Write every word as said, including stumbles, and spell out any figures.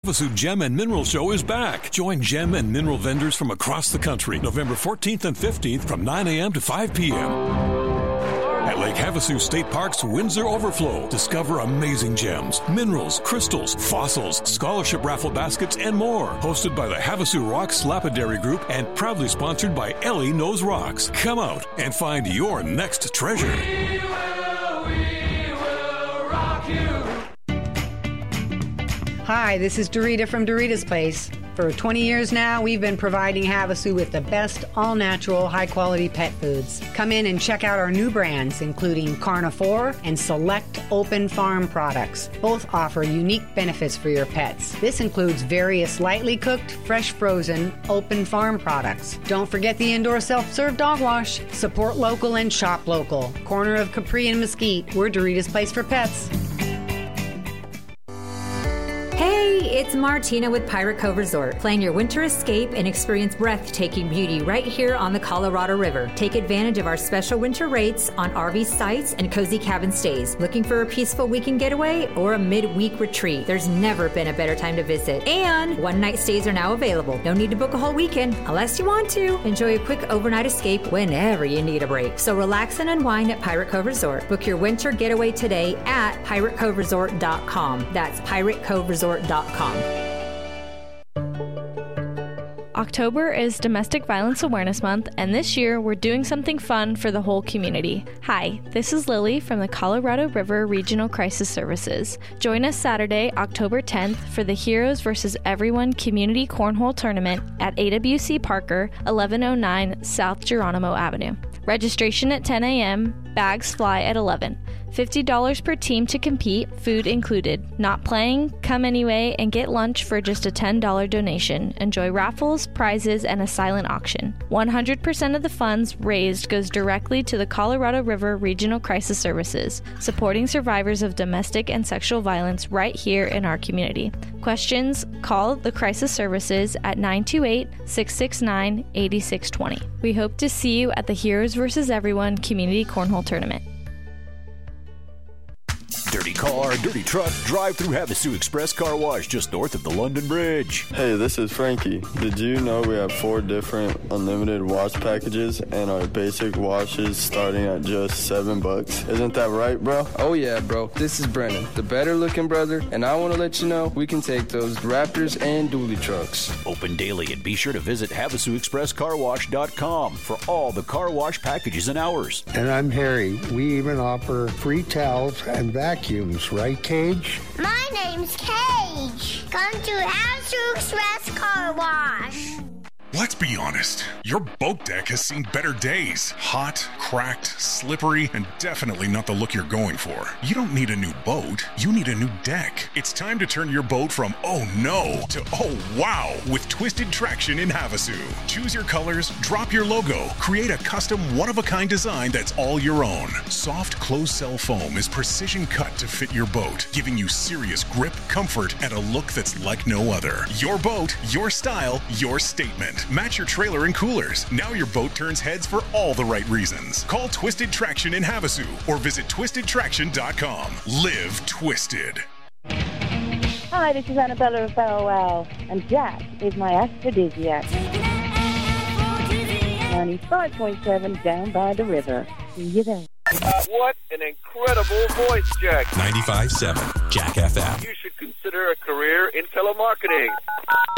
Havasu Gem and Mineral Show is back. Join gem and mineral vendors from across the country November fourteenth and fifteenth from nine a.m. to five p.m. At Lake Havasu State Park's Windsor Overflow, discover amazing gems, minerals, crystals, fossils, scholarship raffle baskets, and more. Hosted by the Havasu Rocks Lapidary Group and proudly sponsored by Ellie Knows Rocks. Come out and find your next treasure. We will, we will rock you. Hi, this is Dorita from Dorita's Place. For twenty years now, we've been providing Havasu with the best all-natural, high-quality pet foods. Come in and check out our new brands, including Carnivore and Select Open Farm products. Both offer unique benefits for your pets. This includes various lightly cooked, fresh frozen, open farm products. Don't forget the indoor self-serve dog wash. Support local and shop local. Corner of Capri and Mesquite, we're Dorita's Place for Pets. Hey, it's Martina with Pirate Cove Resort. Plan your winter escape and experience breathtaking beauty right here on the Colorado River. Take advantage of our special winter rates on R V sites and cozy cabin stays. Looking for a peaceful weekend getaway or a midweek retreat? There's never been a better time to visit. And one-night stays are now available. No need to book a whole weekend unless you want to. Enjoy a quick overnight escape whenever you need a break. So relax and unwind at Pirate Cove Resort. Book your winter getaway today at pirate cove resort dot com. That's pirate cove resort dot com. October is Domestic Violence Awareness Month, and this year we're doing something fun for the whole community. Hi, this is Lily from the Colorado River Regional Crisis Services. Join us Saturday, October tenth for the Heroes versus Everyone Community Cornhole Tournament at A W C Parker, eleven oh nine South Geronimo Avenue. Registration at ten a.m., bags fly at eleven. fifty dollars per team to compete, food included. Not playing? Come anyway and get lunch for just a ten dollars donation. Enjoy raffles, prizes, and a silent auction. one hundred percent of the funds raised goes directly to the Colorado River Regional Crisis Services, supporting survivors of domestic and sexual violence right here in our community. Questions? Call the Crisis Services at nine two eight, six six nine, eight six two zero. We hope to see you at the Heroes versus Everyone Community Cornhole Tournament. Dirty car, dirty truck, drive through Havasu Express Car Wash just north of the London Bridge. Hey, this is Frankie. Did you know we have four different unlimited wash packages and our basic washes starting at just seven bucks? Isn't that right, bro? Oh yeah, bro. This is Brennan, the better looking brother, and I want to let you know we can take those Raptors and dually trucks. Open daily, and be sure to visit havasu express car wash dot com for all the car wash packages and hours. And I'm Harry. We even offer free towels and vacuums, right, Cage? My name's Cage. Come to Havasu Express Car Wash. Let's be honest, your boat deck has seen better days. Hot, cracked, slippery, and definitely not the look you're going for. You don't need a new boat, you need a new deck. It's time to turn your boat from oh no to oh wow with Twisted Traction in Havasu. Choose your colors, drop your logo, create a custom one-of-a-kind design that's all your own. Soft closed-cell foam is precision cut to fit your boat, giving you serious grip, comfort, and a look that's like no other. Your boat, your style, your statement. Match your trailer and coolers. Now your boat turns heads for all the right reasons. Call Twisted Traction in Havasu or visit twisted traction dot com. Live Twisted. Hi, this is Annabella of Bow Wow, and Jack is my aphrodisiac. ninety-five point seven down by the river. See you there. What an incredible voice, Jack. ninety-five point seven Jack F M. You should consider a career in telemarketing.